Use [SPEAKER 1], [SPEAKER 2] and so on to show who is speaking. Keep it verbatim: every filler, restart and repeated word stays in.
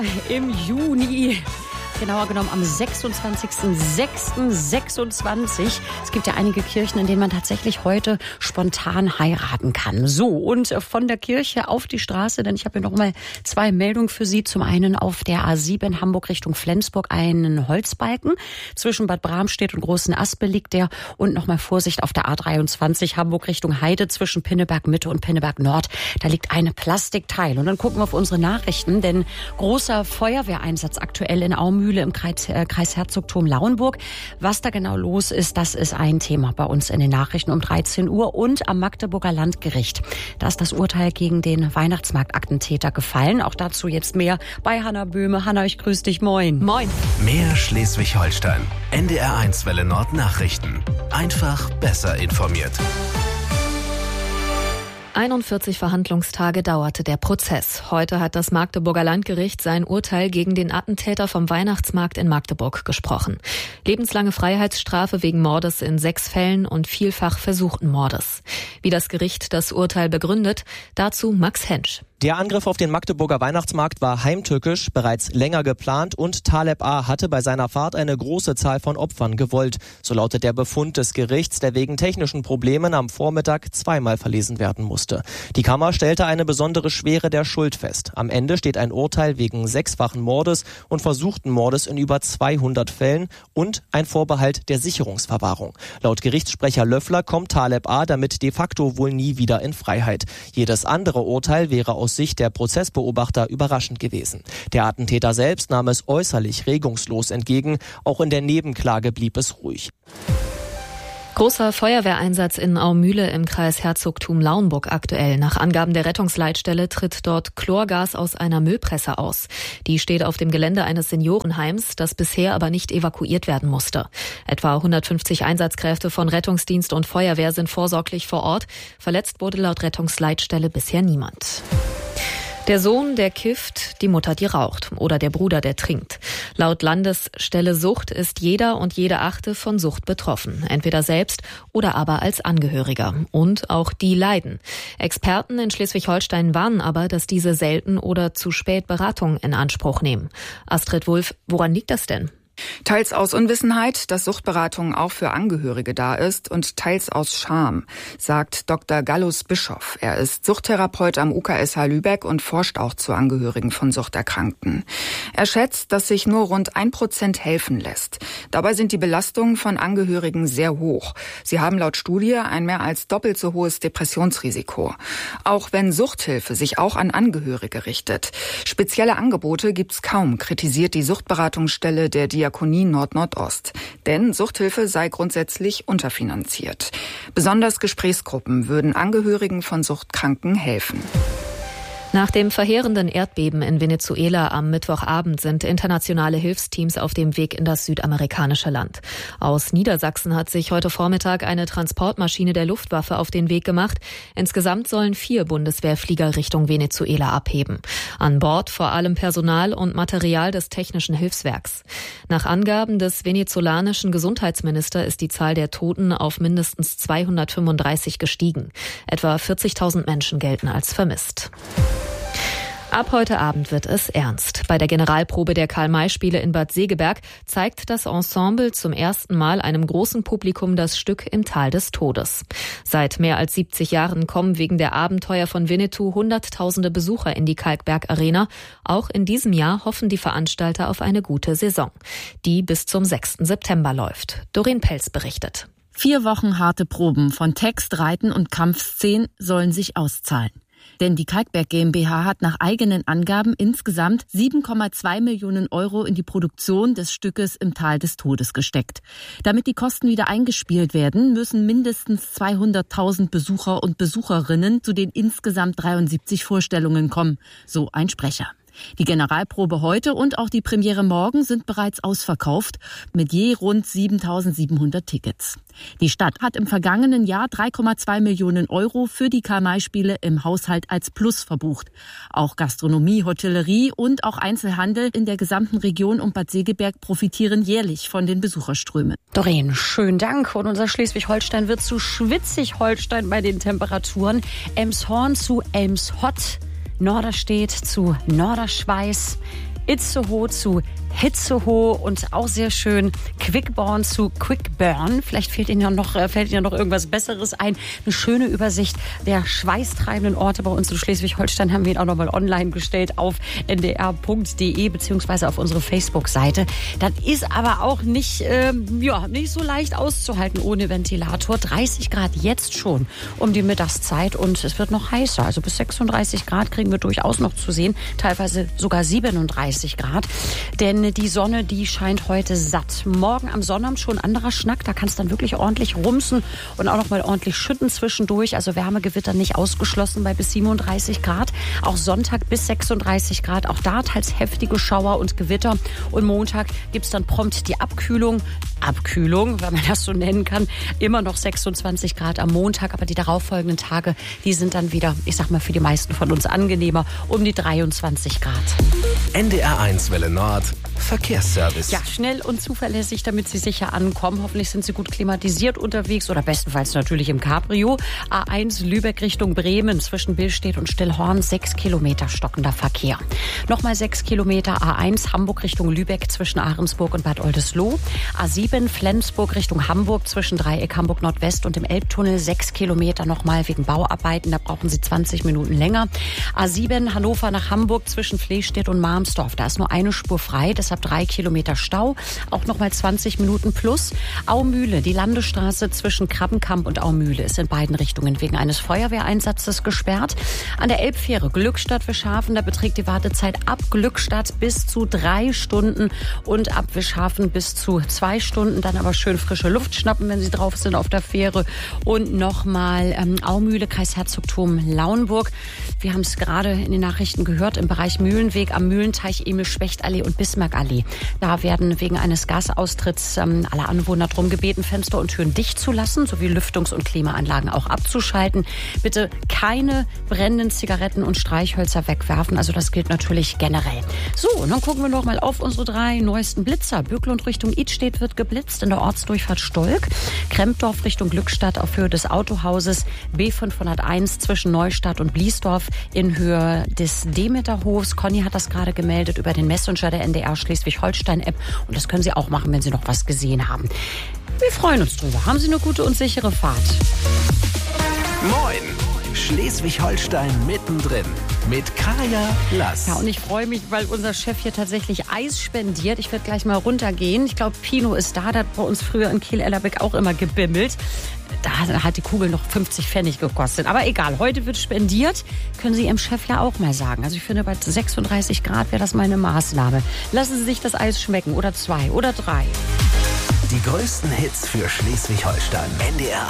[SPEAKER 1] Im Juni. Genauer genommen am sechsundzwanzigsten sechsten sechsundzwanzig. Es gibt ja einige Kirchen, in denen man tatsächlich heute spontan heiraten kann. So, und von der Kirche auf die Straße, denn ich habe hier noch mal zwei Meldungen für Sie. Zum einen auf der A sieben Hamburg Richtung Flensburg einen Holzbalken. Zwischen Bad Bramstedt und Großen Aspe liegt der. Und nochmal Vorsicht auf der A dreiundzwanzig Hamburg Richtung Heide zwischen Pinneberg Mitte und Pinneberg Nord. Da liegt eine Plastikteil. Und dann gucken wir auf unsere Nachrichten, denn großer Feuerwehreinsatz aktuell in Aumühle im Kreis, äh, Kreisherzogtum Lauenburg. Was da genau los ist, das ist ein Thema bei uns in den Nachrichten um dreizehn Uhr und am Magdeburger Landgericht. Da ist das Urteil gegen den Weihnachtsmarktattentäter gefallen. Auch dazu jetzt mehr bei Hanna Böhme. Hanna, ich grüße dich. Moin.
[SPEAKER 2] Moin.
[SPEAKER 3] Mehr Schleswig-Holstein. N D R eins Welle Nord Nachrichten. Einfach besser informiert.
[SPEAKER 2] einundvierzig Verhandlungstage dauerte der Prozess. Heute hat das Magdeburger Landgericht sein Urteil gegen den Attentäter vom Weihnachtsmarkt in Magdeburg gesprochen. Lebenslange Freiheitsstrafe wegen Mordes in sechs Fällen und vielfach versuchten Mordes. Wie das Gericht das Urteil begründet, dazu Max Hensch.
[SPEAKER 4] Der Angriff auf den Magdeburger Weihnachtsmarkt war heimtückisch, bereits länger geplant und Taleb A. hatte bei seiner Fahrt eine große Zahl von Opfern gewollt. So lautet der Befund des Gerichts, der wegen technischen Problemen am Vormittag zweimal verlesen werden musste. Die Kammer stellte eine besondere Schwere der Schuld fest. Am Ende steht ein Urteil wegen sechsfachen Mordes und versuchten Mordes in über zweihundert Fällen und ein Vorbehalt der Sicherungsverwahrung. Laut Gerichtssprecher Löffler kommt Taleb A. damit de facto wohl nie wieder in Freiheit. Jedes andere Urteil wäre aus Sicht der Prozessbeobachter überraschend gewesen. Der Attentäter selbst nahm es äußerlich regungslos entgegen. Auch in der Nebenklage blieb es ruhig.
[SPEAKER 2] Großer Feuerwehreinsatz in Aumühle im Kreis Herzogtum Lauenburg aktuell. Nach Angaben der Rettungsleitstelle tritt dort Chlorgas aus einer Müllpresse aus. Die steht auf dem Gelände eines Seniorenheims, das bisher aber nicht evakuiert werden musste. Etwa hundertfünfzig Einsatzkräfte von Rettungsdienst und Feuerwehr sind vorsorglich vor Ort. Verletzt wurde laut Rettungsleitstelle bisher niemand. Der Sohn, der kifft, die Mutter, die raucht oder der Bruder, der trinkt. Laut Landesstelle Sucht ist jeder und jede Achte von Sucht betroffen, entweder selbst oder aber als Angehöriger. Und auch die leiden. Experten in Schleswig-Holstein warnen aber, dass diese selten oder zu spät Beratung in Anspruch nehmen. Astrid Wulff, woran liegt das denn?
[SPEAKER 5] Teils aus Unwissenheit, dass Suchtberatung auch für Angehörige da ist und teils aus Scham, sagt Doktor Gallus Bischoff. Er ist Suchttherapeut am U K S H Lübeck und forscht auch zu Angehörigen von Suchterkrankten. Er schätzt, dass sich nur rund ein Prozent helfen lässt. Dabei sind die Belastungen von Angehörigen sehr hoch. Sie haben laut Studie ein mehr als doppelt so hohes Depressionsrisiko. Auch wenn Suchthilfe sich auch an Angehörige richtet. Spezielle Angebote gibt's kaum, kritisiert die Suchtberatungsstelle der Diakonie Nord-Nordost. Denn Suchthilfe sei grundsätzlich unterfinanziert. Besonders Gesprächsgruppen würden Angehörigen von Suchtkranken helfen.
[SPEAKER 2] Nach dem verheerenden Erdbeben in Venezuela am Mittwochabend sind internationale Hilfsteams auf dem Weg in das südamerikanische Land. Aus Niedersachsen hat sich heute Vormittag eine Transportmaschine der Luftwaffe auf den Weg gemacht. Insgesamt sollen vier Bundeswehrflieger Richtung Venezuela abheben. An Bord vor allem Personal und Material des Technischen Hilfswerks. Nach Angaben des venezolanischen Gesundheitsministers ist die Zahl der Toten auf mindestens zweihundertfünfunddreißig gestiegen. Etwa vierzigtausend Menschen gelten als vermisst. Ab heute Abend wird es ernst. Bei der Generalprobe der Karl-May-Spiele in Bad Segeberg zeigt das Ensemble zum ersten Mal einem großen Publikum das Stück Im Tal des Todes. Seit mehr als siebzig Jahren kommen wegen der Abenteuer von Winnetou hunderttausende Besucher in die Kalkberg Arena. Auch in diesem Jahr hoffen die Veranstalter auf eine gute Saison, die bis zum sechsten September läuft. Doreen Pelz berichtet.
[SPEAKER 6] Vier Wochen harte Proben von Text, Reiten und Kampfszenen sollen sich auszahlen. Denn die Kalkberg GmbH hat nach eigenen Angaben insgesamt sieben Komma zwei Millionen Euro in die Produktion des Stückes Im Tal des Todes gesteckt. Damit die Kosten wieder eingespielt werden, müssen mindestens zweihunderttausend Besucher und Besucherinnen zu den insgesamt dreiundsiebzig Vorstellungen kommen, so ein Sprecher. Die Generalprobe heute und auch die Premiere morgen sind bereits ausverkauft, mit je rund siebentausendsiebenhundert Tickets. Die Stadt hat im vergangenen Jahr drei Komma zwei Millionen Euro für die Karl-May-Spiele im Haushalt als Plus verbucht. Auch Gastronomie, Hotellerie und auch Einzelhandel in der gesamten Region um Bad Segeberg profitieren jährlich von den Besucherströmen.
[SPEAKER 1] Doreen, schönen Dank. Und unser Schleswig-Holstein wird zu Schwitzig-Holstein bei den Temperaturen. Elmshorn zu Elmshott. Norderstedt zu Norderschweiß. Itzehoe zu Hitzehoe und auch sehr schön Quickborn zu Quickburn. Vielleicht fehlt Ihnen ja noch, äh, fällt Ihnen ja noch irgendwas Besseres ein. Eine schöne Übersicht der schweißtreibenden Orte bei uns in Schleswig-Holstein haben wir ihn auch nochmal online gestellt auf n d r punkt d e beziehungsweise auf unsere Facebook-Seite. Das ist aber auch nicht, ähm, ja, nicht so leicht auszuhalten ohne Ventilator. dreißig Grad jetzt schon um die Mittagszeit und es wird noch heißer. Also bis sechsunddreißig Grad kriegen wir durchaus noch zu sehen. Teilweise sogar siebenunddreißig Grad. Denn die Sonne, die scheint heute satt. Morgen am Sonnabend schon anderer Schnack. Da kann es dann wirklich ordentlich rumsen und auch noch mal ordentlich schütten zwischendurch. Also Wärmegewitter nicht ausgeschlossen bei bis siebenunddreißig Grad. Auch Sonntag bis sechsunddreißig Grad. Auch da teils heftige Schauer und Gewitter. Und Montag gibt es dann prompt die Abkühlung. Abkühlung, wenn man das so nennen kann. Immer noch sechsundzwanzig Grad am Montag. Aber die darauffolgenden Tage, die sind dann wieder, ich sag mal, für die meisten von uns angenehmer. Um die dreiundzwanzig Grad.
[SPEAKER 3] N D R eins Welle Nord. Verkehrsservice.
[SPEAKER 1] Ja, schnell und zuverlässig, damit Sie sicher ankommen. Hoffentlich sind Sie gut klimatisiert unterwegs oder bestenfalls natürlich im Cabrio. A eins Lübeck Richtung Bremen zwischen Billstedt und Stillhorn, sechs Kilometer stockender Verkehr. Nochmal sechs Kilometer A eins Hamburg Richtung Lübeck zwischen Ahrensburg und Bad Oldesloe. A sieben Flensburg Richtung Hamburg zwischen Dreieck Hamburg Nordwest und dem Elbtunnel, sechs Kilometer nochmal wegen Bauarbeiten. Da brauchen Sie zwanzig Minuten länger. A sieben Hannover nach Hamburg zwischen Flehstedt und Marmsdorf. Da ist nur eine Spur frei, deshalb drei Kilometer Stau, auch nochmal zwanzig Minuten plus. Aumühle, die Landesstraße zwischen Krabbenkamp und Aumühle ist in beiden Richtungen wegen eines Feuerwehreinsatzes gesperrt. An der Elbfähre Glückstadt-Wischhafen, da beträgt die Wartezeit ab Glückstadt bis zu drei Stunden und ab Wischhafen bis zu zwei Stunden. Dann aber schön frische Luft schnappen, wenn Sie drauf sind auf der Fähre. Und nochmal ähm, Aumühle, Kreis Herzogtum Lauenburg. Wir haben es gerade in den Nachrichten gehört, im Bereich Mühlenweg am Mühlenteich, Emil-Specht-Allee und Bismarck-Allee. Da werden wegen eines Gasaustritts ähm, alle Anwohner darum gebeten, Fenster und Türen dicht zu lassen, sowie Lüftungs- und Klimaanlagen auch abzuschalten. Bitte keine brennenden Zigaretten und Streichhölzer wegwerfen. Also das gilt natürlich generell. So, und dann gucken wir noch mal auf unsere drei neuesten Blitzer. Böcklund Richtung Idstedt wird geblitzt in der Ortsdurchfahrt Stolk. Krempdorf Richtung Glückstadt auf Höhe des Autohauses. B fünfhunderteins zwischen Neustadt und Bliesdorf in Höhe des Demeterhofs. Conny hat das gerade gemeldet über den Messenger der N D R Schleswig-Holstein-App. Und das können Sie auch machen, wenn Sie noch was gesehen haben. Wir freuen uns drüber. Haben Sie eine gute und sichere Fahrt.
[SPEAKER 3] Moin! Schleswig-Holstein mittendrin mit Kaya Lass.
[SPEAKER 1] Ja, und ich freue mich, weil unser Chef hier tatsächlich Eis spendiert. Ich werde gleich mal runtergehen. Ich glaube, Pino ist da. Der hat bei uns früher in Kiel-Ellerbeck auch immer gebimmelt. Da hat die Kugel noch fünfzig Pfennig gekostet. Aber egal, heute wird spendiert. Können Sie Ihrem Chef ja auch mal sagen. Also ich finde, bei sechsunddreißig Grad wäre das mal eine Maßnahme. Lassen Sie sich das Eis schmecken. Oder zwei oder drei.
[SPEAKER 3] Die größten Hits für Schleswig-Holstein. N D R